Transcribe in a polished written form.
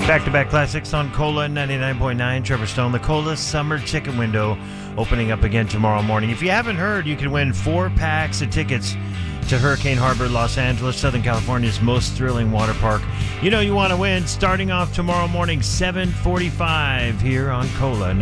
Back-to-back classics on Cola 99.9. Trevor Stone, the Cola Summer Ticket Window opening up again tomorrow morning. If you haven't heard, you can win 4 packs of tickets to Hurricane Harbor, Los Angeles, Southern California's most thrilling water park. You know you want to win starting off tomorrow morning, 7:45 here on Cola.